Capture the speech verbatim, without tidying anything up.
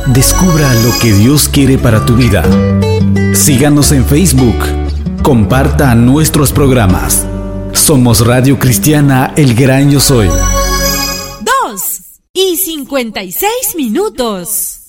Descubra lo que Dios quiere para tu vida. Síganos en Facebook. Comparta nuestros programas. Somos Radio Cristiana El Gran Yo Soy. Dos y cincuenta y seis minutos.